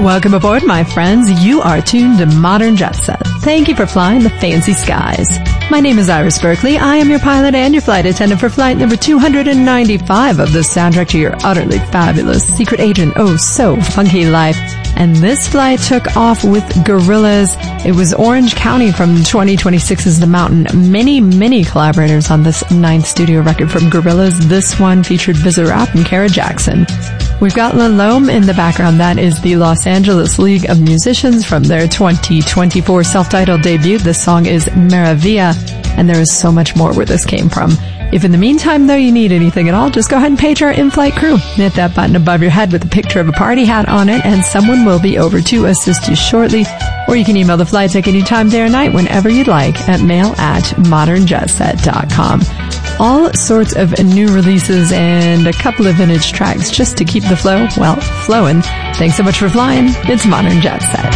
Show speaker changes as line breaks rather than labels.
Welcome aboard, my friends. You are tuned to Modern Jet Set. Thank you for flying the fancy skies. My name is Iris Berkeley. I am your pilot and your flight attendant for flight number 295 of the soundtrack to your utterly fabulous secret agent, oh so funky life. And this flight took off with Gorillaz. It was Orange County from 2026's The Mountain. Many collaborators on this 9th studio record from Gorillaz. This one featured Bizarrap and Kara Jackson. We've got Lalome in the background. That is the Los Angeles League of Musicians from their 2024 self-titled debut. This song is Maravilla, and there is so much more where this came from. If in the meantime, though, you need anything at all, just go ahead and page our in-flight crew. Hit that button above your head with a picture of a party hat on it, and someone will be over to assist you shortly. Or you can email the flight tech anytime, day or night, whenever you'd like, at mail@modernjetset.com. All sorts of new releases and a couple of vintage tracks just to keep the flow, well, flowing. Thanks so much for flying. It's Modern Jet Set.